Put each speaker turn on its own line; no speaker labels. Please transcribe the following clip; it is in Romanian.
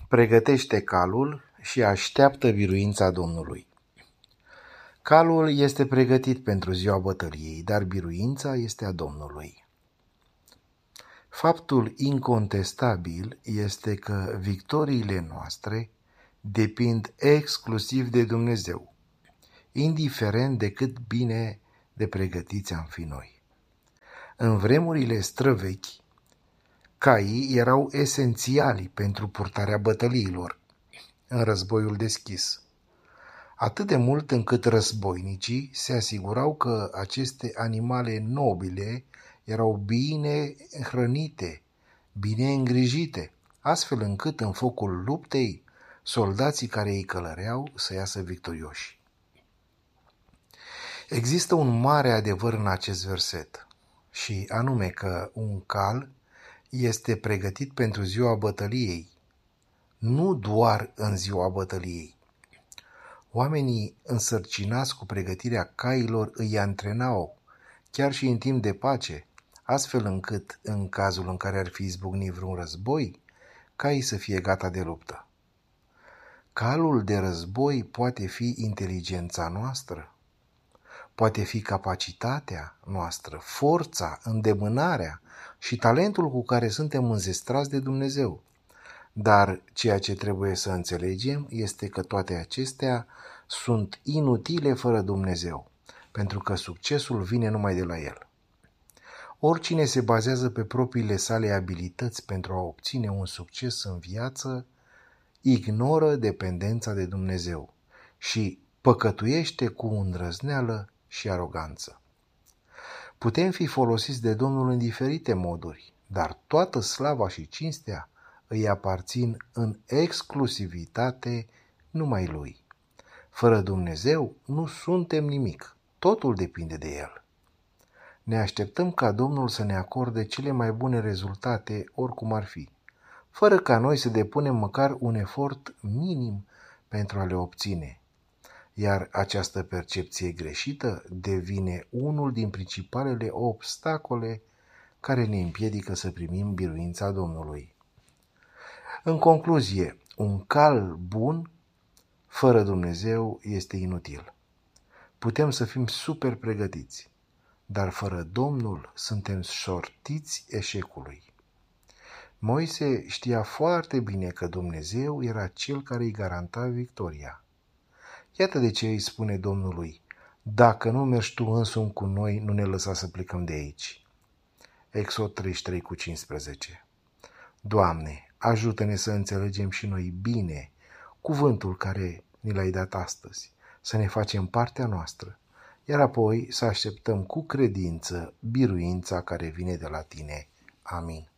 Pregătește calul și așteaptă biruința Domnului. Calul este pregătit pentru ziua bătăliei, dar biruința este a Domnului. Faptul incontestabil este că victoriile noastre depind exclusiv de Dumnezeu, indiferent de cât bine de pregătiți am fi noi. În vremurile străvechi, caii erau esențiali pentru purtarea bătăliilor în războiul deschis, atât de mult încât războinicii se asigurau că aceste animale nobile erau bine hrănite, bine îngrijite, astfel încât în focul luptei soldații care îi călăreau să iasă victorioși. Există un mare adevăr în acest verset, și anume că un cal este pregătit pentru ziua bătăliei, nu doar în ziua bătăliei. Oamenii însărcinați cu pregătirea cailor îi antrenau, chiar și în timp de pace, astfel încât, în cazul în care ar fi izbucnit vreun război, caii să fie gata de luptă. Calul de război poate fi inteligența noastră, poate fi capacitatea noastră, forța, îndemânarea și talentul cu care suntem înzestrați de Dumnezeu. Dar ceea ce trebuie să înțelegem este că toate acestea sunt inutile fără Dumnezeu, pentru că succesul vine numai de la El. Oricine se bazează pe propriile sale abilități pentru a obține un succes în viață, ignoră dependența de Dumnezeu și păcătuiește cu îndrăzneală și aroganță. Putem fi folosiți de Domnul în diferite moduri, dar toată slava și cinstea îi aparțin în exclusivitate numai Lui. Fără Dumnezeu nu suntem nimic, totul depinde de El. Ne așteptăm ca Domnul să ne acorde cele mai bune rezultate, oricum ar fi, fără ca noi să depunem măcar un efort minim pentru a le obține. Iar această percepție greșită devine unul din principalele obstacole care ne împiedică să primim biruința Domnului. În concluzie, un cal bun fără Dumnezeu este inutil. Putem să fim super pregătiți, dar fără Domnul suntem sortiți eșecului. Moise știa foarte bine că Dumnezeu era cel care îi garanta victoria. Iată de ce îi spune Domnului: dacă nu mergi tu însumi cu noi, nu ne lăsa să plecăm de aici. Exod 33:15. Doamne, ajută-ne să înțelegem și noi bine cuvântul care ni l-ai dat astăzi, să ne facem partea noastră, iar apoi să așteptăm cu credință biruința care vine de la Tine. Amin.